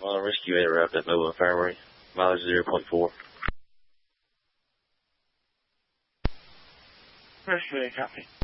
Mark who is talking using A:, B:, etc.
A: Rescue interrupt at Mobile Infirmary. Mileage 0.4.
B: Rescue, copy.